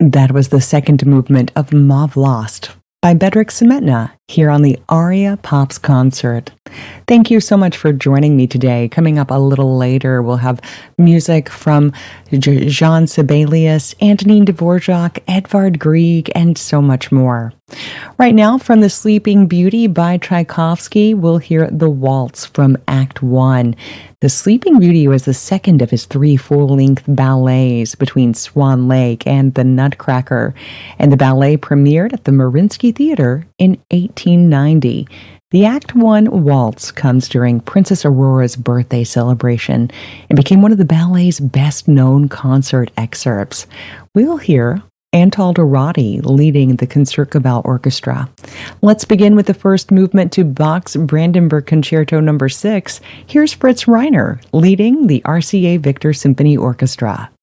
That was the second movement of Mauve Lost by Bedřich Smetana here on the Aria Pops concert. Thank you so much for joining me today. Coming up a little later, we'll have music from Jean Sibelius, Antonin Dvorak, Edvard Grieg, and so much more. Right now, from The Sleeping Beauty by Tchaikovsky, we'll hear The Waltz from Act 1. The Sleeping Beauty was the second of his 3 full-length ballets between Swan Lake and The Nutcracker, and the ballet premiered at the Mariinsky Theater in 1890. The Act 1 waltz comes during Princess Aurora's birthday celebration and became one of the ballet's best-known concert excerpts. We'll hear Antal Dorati leading the Concertgebouw Orchestra. Let's begin with the first movement to Bach's Brandenburg Concerto No. 6. Here's Fritz Reiner leading the RCA Victor Symphony Orchestra.